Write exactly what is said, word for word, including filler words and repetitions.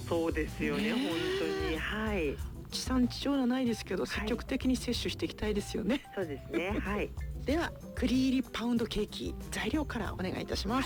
そうですよね、本当に。はい。 地産地消はないですけど、積極的に摂取していきたいですよね。 そうですね。はい。 では栗入りパウンドケーキ材料からお願いいたします。